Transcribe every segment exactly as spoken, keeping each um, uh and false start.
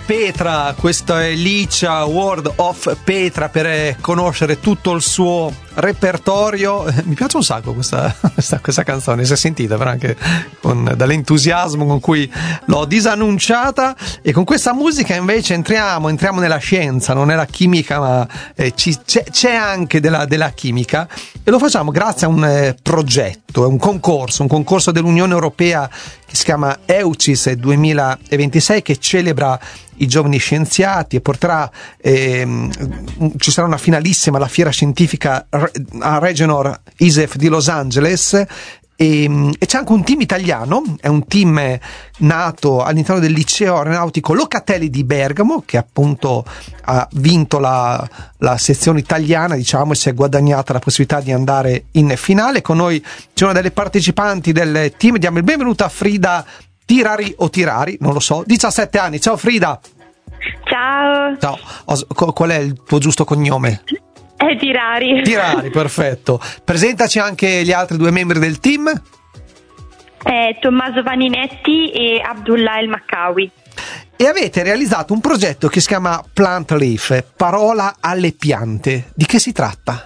Petra, questo è Licia, World of Petra, per conoscere tutto il suo repertorio. Mi piace un sacco questa, questa, questa canzone, si è sentita però anche con, dall'entusiasmo con cui l'ho disannunciata. E con questa musica invece entriamo, entriamo nella scienza, non nella chimica, ma eh, ci, c'è, c'è anche della, della chimica, e lo facciamo grazie a un eh, progetto, è un concorso, un concorso dell'Unione Europea che si chiama EUCIS duemilaventisei, che celebra i giovani scienziati e porterà ehm, ci sarà una finalissima alla fiera scientifica a Regenor I S E F di Los Angeles, e, e c'è anche un team italiano, è un team nato all'interno del liceo aeronautico Locatelli di Bergamo, che appunto ha vinto la, la sezione italiana, diciamo, e si è guadagnata la possibilità di andare in finale. Con noi c'è una delle partecipanti del team, diamo il benvenuto a Frida Tirari o Tirari, non lo so, diciassette anni. Ciao Frida. Ciao. Ciao. Qual è il tuo giusto cognome? È Tirari. Tirari, perfetto. Presentaci anche gli altri due membri del team. È Tommaso Vaninetti e Abdullah El Maccawi. E avete realizzato un progetto che si chiama Plant Leaf, parola alle piante. Di che si tratta?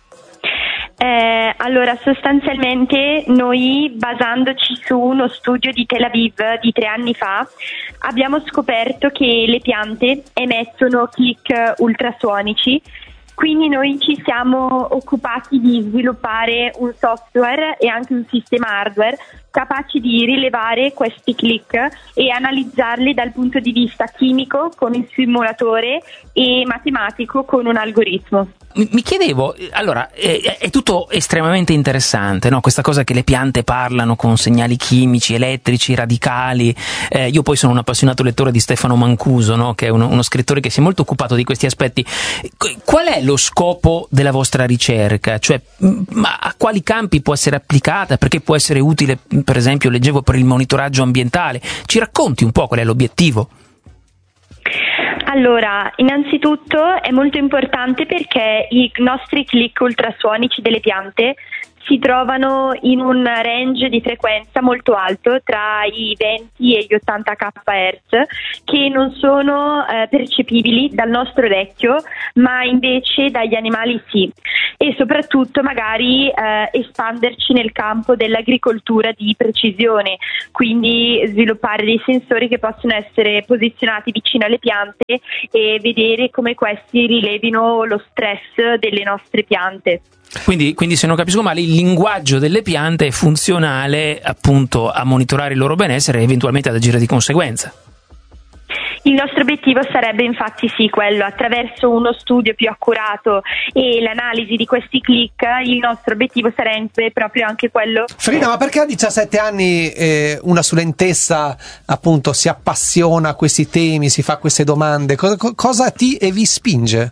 Eh, allora, sostanzialmente noi, basandoci su uno studio di Tel Aviv di tre anni fa, abbiamo scoperto che le piante emettono click ultrasuonici. Quindi noi ci siamo occupati di sviluppare un software e anche un sistema hardware capaci di rilevare questi click e analizzarli dal punto di vista chimico con il simulatore e matematico con un algoritmo. Mi chiedevo, allora, è, è tutto estremamente interessante, no? Questa cosa che le piante parlano con segnali chimici, elettrici, radicali. Eh, io poi sono un appassionato lettore di Stefano Mancuso, no? Che è uno, uno scrittore che si è molto occupato di questi aspetti. Qual è lo scopo della vostra ricerca? Cioè, ma a quali campi può essere applicata? Perché può essere utile, per esempio, leggevo, per il monitoraggio ambientale. Ci racconti un po' qual è l'obiettivo? Allora, innanzitutto è molto importante perché i nostri click ultrasuonici delle piante si trovano in un range di frequenza molto alto, tra i venti e gli ottanta kilohertz, che non sono eh, percepibili dal nostro orecchio, ma invece dagli animali sì. E soprattutto magari eh, espanderci nel campo dell'agricoltura di precisione, quindi sviluppare dei sensori che possono essere posizionati vicino alle piante e vedere come questi rilevino lo stress delle nostre piante. Quindi, quindi se non capisco male, il linguaggio delle piante è funzionale appunto a monitorare il loro benessere e eventualmente ad agire di conseguenza. Il nostro obiettivo sarebbe infatti sì quello, attraverso uno studio più accurato e l'analisi di questi click, il nostro obiettivo sarebbe proprio anche quello. Frida, ma perché a diciassette anni eh, una studentessa appunto si appassiona a questi temi, si fa queste domande? Cosa, cosa ti e vi spinge?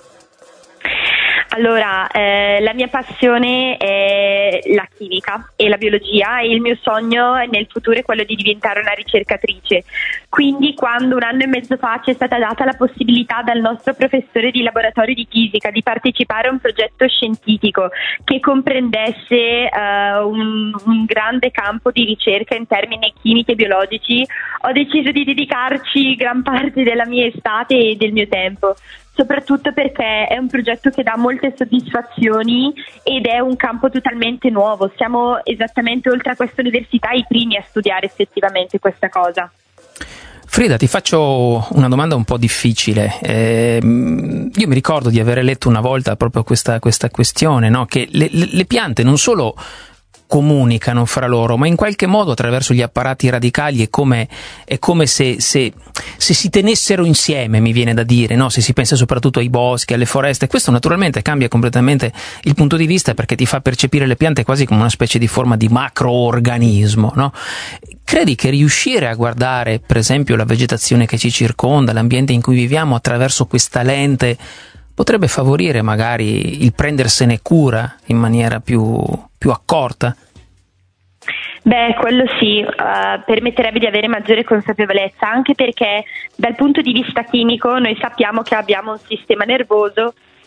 Allora, eh, la mia passione è la chimica e la biologia e il mio sogno nel futuro è quello di diventare una ricercatrice. Quindi quando un anno e mezzo fa ci è stata data la possibilità dal nostro professore di laboratorio di fisica di partecipare a un progetto scientifico che comprendesse eh, un, un grande campo di ricerca in termini chimici e biologici, ho deciso di dedicarci gran parte della mia estate e del mio tempo. Soprattutto perché è un progetto che dà molte soddisfazioni ed è un campo totalmente nuovo. Siamo esattamente oltre a questa università i primi a studiare effettivamente questa cosa. Frida, ti faccio una domanda un po' difficile. Eh, io mi ricordo di aver letto una volta proprio questa, questa questione, no? Che le, le piante non solo comunicano fra loro, ma in qualche modo attraverso gli apparati radicali è come, è come se, se, se si tenessero insieme, mi viene da dire, no? Se si pensa soprattutto ai boschi, alle foreste. Questo naturalmente cambia completamente il punto di vista, perché ti fa percepire le piante quasi come una specie di forma di macroorganismo, no? Credi che riuscire a guardare, per esempio, la vegetazione che ci circonda, l'ambiente in cui viviamo, attraverso questa lente potrebbe favorire magari il prendersene cura in maniera più, più accorta? Beh, quello sì, uh, permetterebbe di avere maggiore consapevolezza, anche perché dal punto di vista chimico noi sappiamo che abbiamo un sistema nervoso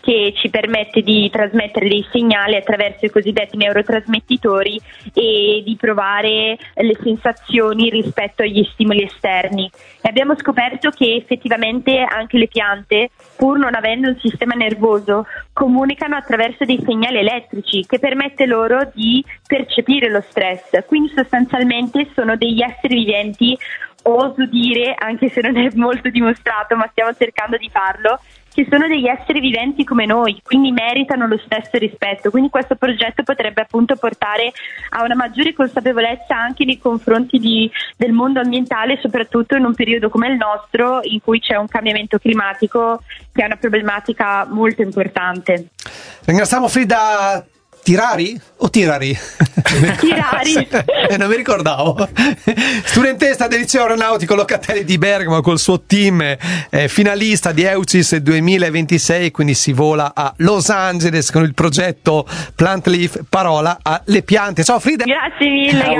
che ci permette di trasmettere dei segnali attraverso i cosiddetti neurotrasmettitori e di provare le sensazioni rispetto agli stimoli esterni. E abbiamo scoperto che effettivamente anche le piante, pur non avendo un sistema nervoso, comunicano attraverso dei segnali elettrici che permette loro di percepire lo stress. Quindi sostanzialmente sono degli esseri viventi, oso dire, anche se non è molto dimostrato, ma stiamo cercando di farlo, che sono degli esseri viventi come noi, quindi meritano lo stesso rispetto. Quindi questo progetto potrebbe appunto portare a una maggiore consapevolezza anche nei confronti di, del mondo ambientale, soprattutto in un periodo come il nostro, in cui c'è un cambiamento climatico che è una problematica molto importante. Ringraziamo Frida Tirari o Tirari? Tirari. eh, non mi ricordavo. Studentessa del liceo aeronautico Locatelli di Bergamo col suo team, eh, finalista di EUCIS duemilaventisei, quindi si vola a Los Angeles con il progetto Plant Leaf, parola alle piante. Ciao Frida. Grazie mille.